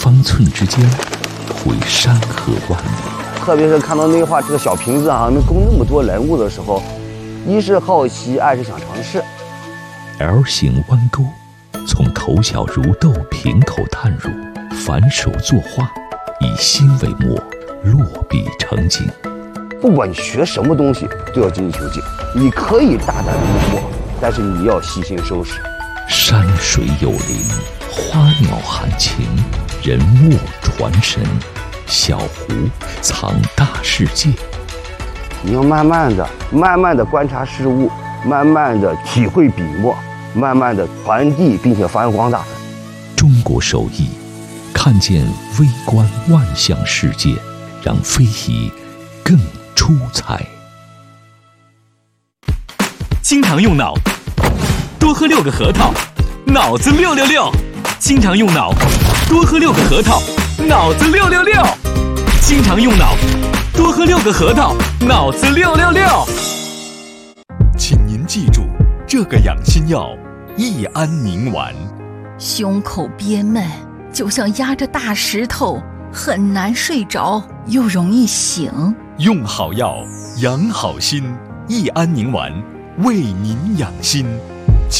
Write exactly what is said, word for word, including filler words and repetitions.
方寸之间，会山河万里。 特别是看到那话这个小瓶子啊，能供那么多人物的时候，一是好奇，二是想尝试。 L 型弯钩，从头小如豆瓶口探入，反手作画，以心为墨，落笔成景。 不管你学什么东西，都要精益求精。你可以大胆离破，但是你要细心收拾。 山水有灵，花鸟含情，人物传神，小湖藏大世界。 你要慢慢的、慢慢的观察事物，慢慢的体会笔墨，慢慢的传递，并且发扬光大。 中国手艺，看见微观万象世界，让非遗更出彩。 经常用脑，多喝六个核桃，脑子六六六。经常用脑，多喝六个核桃，脑子六六六。经常用脑，多喝六个核桃，脑子六六六。 请您记住这个养心药：益安宁丸。 胸口憋闷，就像压着大石头，很难睡着，又容易醒。 用好药，养好心。益安宁丸，为您养心。